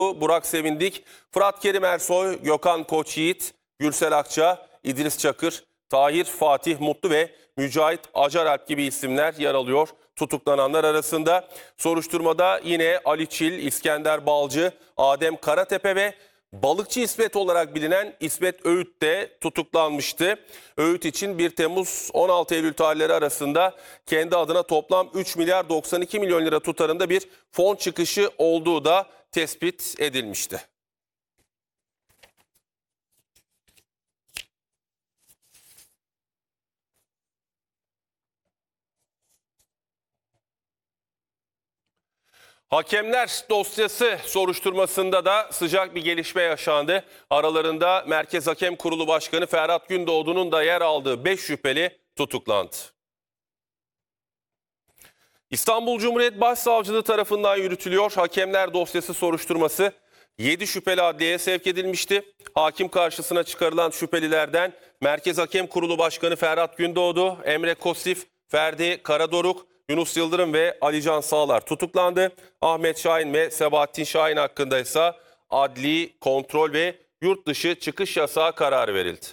Burak Sevindik, Fırat Kerim Ersoy, Gökhan Koçyiğit, Gürsel Akça, İdris Çakır, Tahir Fatih Mutlu ve Mücahit Acaralp gibi isimler yer alıyor tutuklananlar arasında. Soruşturmada yine Ali Çil, İskender Balcı, Adem Karatepe ve Balıkçı İsmet olarak bilinen İsmet Öğüt de tutuklanmıştı. Öğüt için 1 Temmuz-16 Eylül tarihleri arasında kendi adına toplam 3 milyar 92 milyon lira tutarında bir fon çıkışı olduğu da tespit edilmişti. Hakemler dosyası soruşturmasında da sıcak bir gelişme yaşandı. Aralarında Merkez Hakem Kurulu Başkanı Ferhat Gündoğdu'nun da yer aldığı 5 şüpheli tutuklandı. İstanbul Cumhuriyet Başsavcılığı tarafından yürütülüyor. Hakemler dosyası soruşturması 7 şüpheli adliyeye sevk edilmişti. Hakim karşısına çıkarılan şüphelilerden Merkez Hakem Kurulu Başkanı Ferhat Gündoğdu, Emre Kosif, Ferdi Karadoruk, Yunus Yıldırım ve Alican Sağlar tutuklandı. Ahmet Şahin ve Sebahattin Şahin hakkında ise adli kontrol ve yurt dışı çıkış yasağı kararı verildi.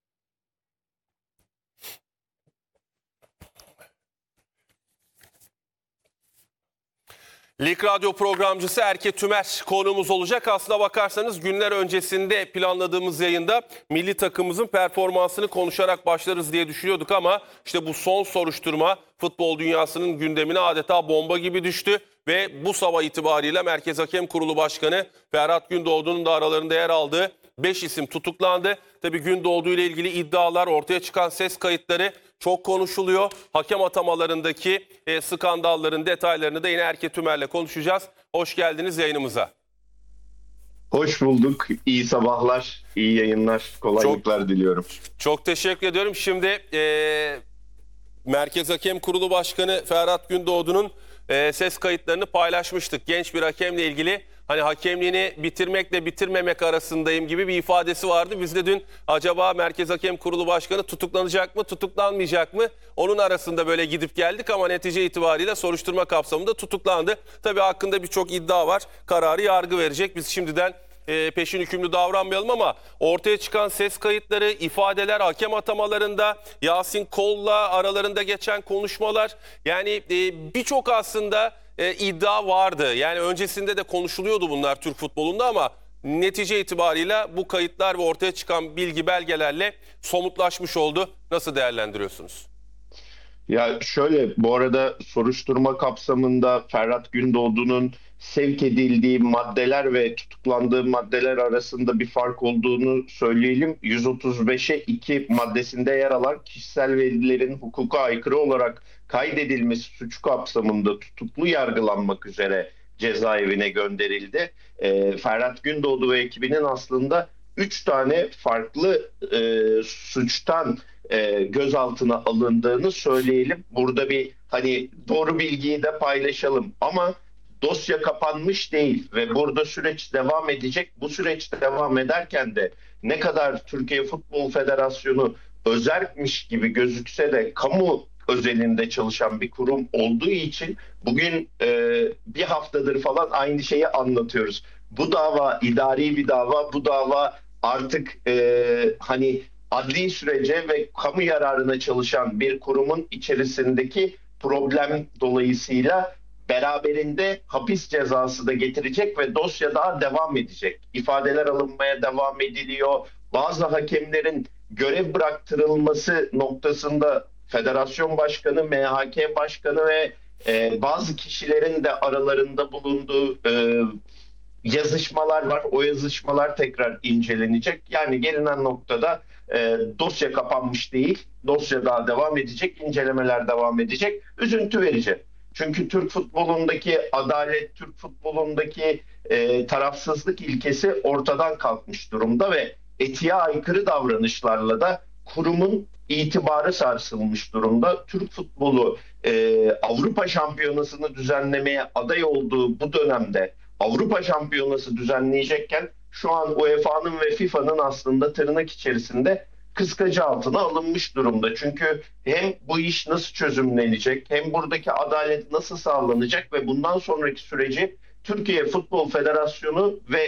Lig Radyo programcısı Erke Tümer konuğumuz olacak. Aslına bakarsanız günler öncesinde planladığımız yayında milli takımımızın performansını konuşarak başlarız diye düşünüyorduk ama işte bu son soruşturma futbol dünyasının gündemine adeta bomba gibi düştü ve bu sabah itibariyle Merkez Hakem Kurulu Başkanı Ferhat Gündoğdu'nun da aralarında yer aldığı 5 isim tutuklandı. Tabii Gündoğdu ile ilgili iddialar, ortaya çıkan ses kayıtları çok konuşuluyor. Hakem atamalarındaki skandalların detaylarını da yine Erke Tümer'le konuşacağız. Hoş geldiniz yayınımıza. Hoş bulduk. İyi sabahlar, iyi yayınlar, kolaylıklar diliyorum. Çok teşekkür ediyorum. Şimdi Merkez Hakem Kurulu Başkanı Ferhat Gündoğdu'nun ses kayıtlarını paylaşmıştık. Genç bir hakemle ilgili hani hakemliğini bitirmekle bitirmemek arasındayım gibi bir ifadesi vardı. Biz de dün acaba Merkez Hakem Kurulu Başkanı tutuklanacak mı, tutuklanmayacak mı? Onun arasında böyle gidip geldik ama netice itibariyle soruşturma kapsamında tutuklandı. Tabii hakkında birçok iddia var. Kararı yargı verecek. Biz şimdiden peşin hükümlü davranmayalım ama ortaya çıkan ses kayıtları, ifadeler, hakem atamalarında Yasin Kol'la aralarında geçen konuşmalar, yani birçok aslında iddia vardı. Yani öncesinde de konuşuluyordu bunlar Türk futbolunda ama netice itibariyle bu kayıtlar ve ortaya çıkan bilgi belgelerle somutlaşmış oldu. Nasıl değerlendiriyorsunuz? Ya şöyle, bu arada soruşturma kapsamında Ferhat Gündoğdu'nun sevk edildiği maddeler ve tutuklandığı maddeler arasında bir fark olduğunu söyleyelim. 135'e 2 maddesinde yer alan kişisel verilerin hukuka aykırı olarak kaydedilmesi suçu kapsamında tutuklu yargılanmak üzere cezaevine gönderildi. Ferhat Gündoğdu ve ekibinin aslında 3 tane farklı suçtan gözaltına alındığını söyleyelim. Burada bir hani doğru bilgiyi de paylaşalım ama dosya kapanmış değil ve burada süreç devam edecek. Bu süreç devam ederken de ne kadar Türkiye Futbol Federasyonu özerkmiş gibi gözükse de kamu özelinde çalışan bir kurum olduğu için bugün bir haftadır falan aynı şeyi anlatıyoruz. Bu dava idari bir dava, bu dava artık hani adli sürece ve kamu yararına çalışan bir kurumun içerisindeki problem dolayısıyla beraberinde hapis cezası da getirecek ve dosya daha devam edecek. İfadeler alınmaya devam ediliyor. Bazı hakemlerin görev bıraktırılması noktasında Federasyon Başkanı, MHK Başkanı ve bazı kişilerin de aralarında bulunduğu yazışmalar var. O yazışmalar tekrar incelenecek. Yani gelinen noktada dosya kapanmış değil. Dosya daha devam edecek. İncelemeler devam edecek. Üzüntü verici. Çünkü Türk futbolundaki adalet, Türk futbolundaki tarafsızlık ilkesi ortadan kalkmış durumda ve etiğe aykırı davranışlarla da kurumun itibarı sarsılmış durumda. Türk futbolu Avrupa Şampiyonası'nı düzenlemeye aday olduğu bu dönemde Avrupa Şampiyonası düzenleyecekken şu an UEFA'nın ve FIFA'nın aslında tırnak içerisinde kıskacı altına alınmış durumda. Çünkü hem bu iş nasıl çözümlenecek, hem buradaki adalet nasıl sağlanacak ve bundan sonraki süreci Türkiye Futbol Federasyonu ve